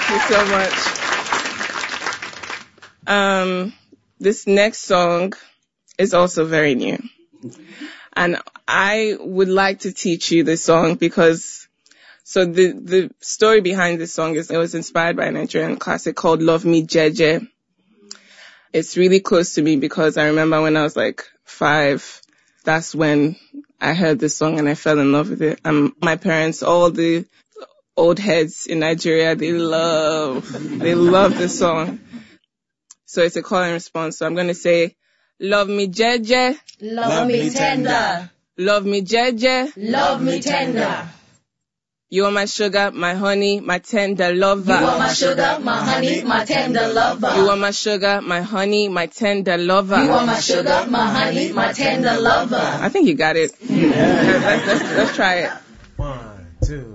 so much. This next song is also very new. And I would like to teach you this song because, so the story behind this song is it was inspired by a Nigerian classic called Love Me Jeje. It's really close to me because I remember when I was like 5, that's when I heard this song and I fell in love with it. My parents, all the old heads in Nigeria, they love this song. So it's a call and response. So I'm going to say, love me jeje. Love me tender. Love me jeje. Love me tender. You are my sugar, my honey, my tender lover. You are my sugar, my honey, my tender lover. You are my sugar, my honey, my tender lover. You are my sugar, my honey, my tender lover. I think you got it. Yeah. Let's try it. 1, 2.